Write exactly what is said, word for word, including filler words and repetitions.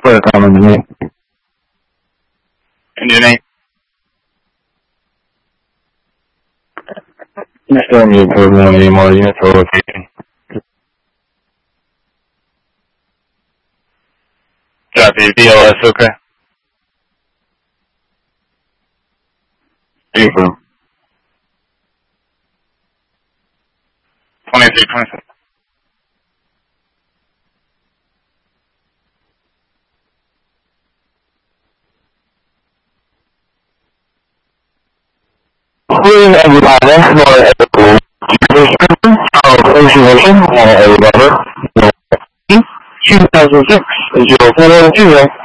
Put it coming to me. And your name? You still don't need to put one anymore. You need to location. Drop your B L S, okay? Beautiful. twenty-three twenty-seven. Clean everybody, not everybody. Our appreciation, not everybody. two thousand six, zero four zero.